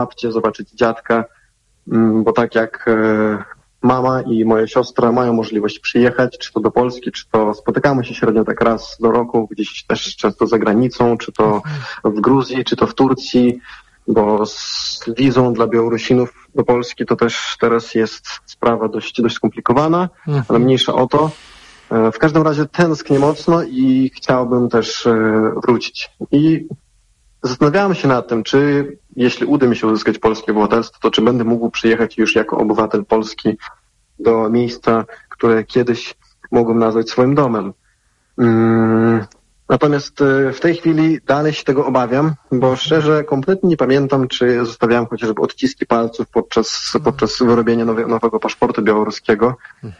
babcię, zobaczyć dziadka, bo tak jak mama i moja siostra mają możliwość przyjechać, czy to do Polski, czy to spotykamy się średnio tak raz do roku, gdzieś też często za granicą, czy to w Gruzji, czy to w Turcji, bo z wizą dla Białorusinów do Polski to też teraz jest sprawa dość skomplikowana, ale mniejsza o to. W każdym razie tęsknię mocno i chciałbym też wrócić. I zastanawiałem się nad tym, czy jeśli uda mi się uzyskać polskie obywatelstwo, to czy będę mógł przyjechać już jako obywatel Polski do miejsca, które kiedyś mogłem nazwać swoim domem. Natomiast w tej chwili dalej się tego obawiam, bo szczerze kompletnie nie pamiętam, czy zostawiałem chociażby odciski palców podczas wyrobienia nowego paszportu białoruskiego.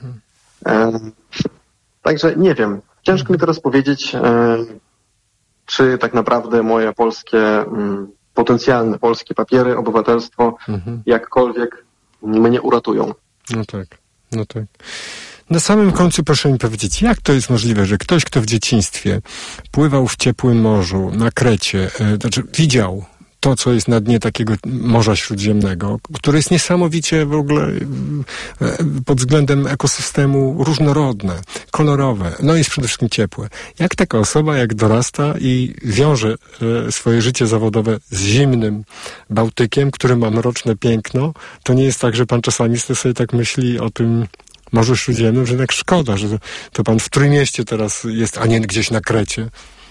Także nie wiem. Ciężko mi teraz powiedzieć, czy tak naprawdę moje potencjalne polskie papiery, obywatelstwo jakkolwiek mnie uratują. No tak. Na samym końcu proszę mi powiedzieć, jak to jest możliwe, że ktoś, kto w dzieciństwie pływał w ciepłym morzu, na Krecie, widział to, co jest na dnie takiego Morza Śródziemnego, które jest niesamowicie w ogóle pod względem ekosystemu różnorodne, kolorowe, no i przede wszystkim ciepłe. Jak taka osoba, jak dorasta i wiąże swoje życie zawodowe z zimnym Bałtykiem, który ma mroczne piękno, to nie jest tak, że pan czasami sobie tak myśli o tym Morzu Śródziemnym, że tak szkoda, że to pan w Trójmieście teraz jest, a nie gdzieś na Krecie.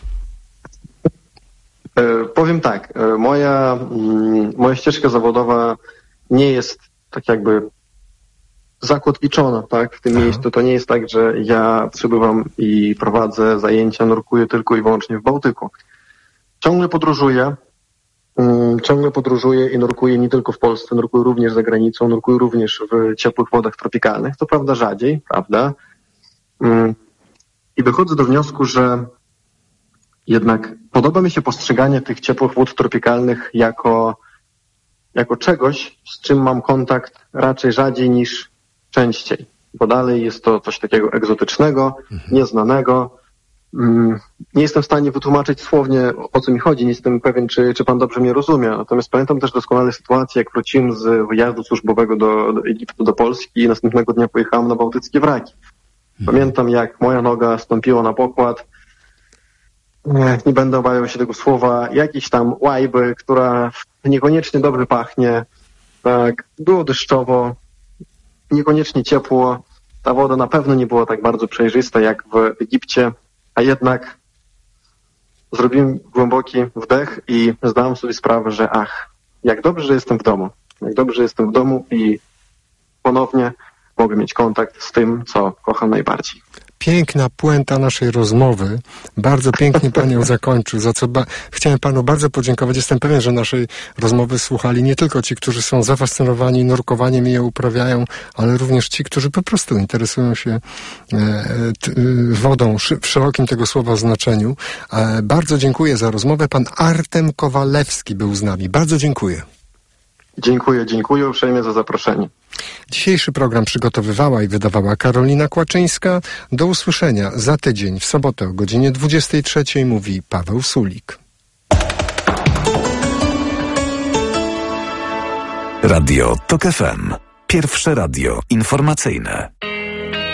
Powiem tak, moja ścieżka zawodowa nie jest tak jakby zakotwiczona, tak, w tym miejscu. To nie jest tak, że ja przybywam i prowadzę zajęcia, nurkuję tylko i wyłącznie w Bałtyku. Ciągle podróżuję i nurkuję nie tylko w Polsce, nurkuję również za granicą, nurkuję również w ciepłych wodach tropikalnych. To prawda rzadziej, prawda? I dochodzę do wniosku, że jednak podoba mi się postrzeganie tych ciepłych wód tropikalnych jako czegoś, z czym mam kontakt raczej rzadziej niż częściej. Bo dalej jest to coś takiego egzotycznego, nieznanego. Nie jestem w stanie wytłumaczyć słownie, o co mi chodzi. Nie jestem pewien, czy pan dobrze mnie rozumie. Natomiast pamiętam też doskonale sytuację, jak wróciłem z wyjazdu służbowego do Egiptu, do Polski i następnego dnia pojechałem na bałtyckie wraki. Pamiętam, jak moja noga stąpiła na pokład. Nie będę obawiał się tego słowa. Jakiejś tam łajby, która niekoniecznie dobrze pachnie. Tak, było deszczowo, niekoniecznie ciepło. Ta woda na pewno nie była tak bardzo przejrzysta jak w Egipcie, a jednak zrobiłem głęboki wdech i zdałem sobie sprawę, że jak dobrze, że jestem w domu. Jak dobrze, że jestem w domu i ponownie mogę mieć kontakt z tym, co kocham najbardziej. Piękna puenta naszej rozmowy. Bardzo pięknie pan ją zakończył, za co chciałem panu bardzo podziękować. Jestem pewien, że naszej rozmowy słuchali nie tylko ci, którzy są zafascynowani nurkowaniem i je uprawiają, ale również ci, którzy po prostu interesują się wodą w szerokim tego słowa znaczeniu. Bardzo dziękuję za rozmowę. Pan Artem Kowalewski był z nami. Bardzo dziękuję. Dziękuję uprzejmie za zaproszenie. Dzisiejszy program przygotowywała i wydawała Karolina Kłaczyńska. Do usłyszenia za tydzień w sobotę o godzinie 23:00 mówi Paweł Sulik. Radio TOK FM. Pierwsze radio informacyjne.